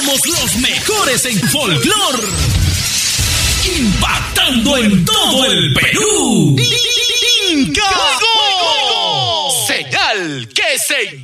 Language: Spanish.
Somos los mejores en folclore, impactando en todo el Perú. ¡Inca! Señal que se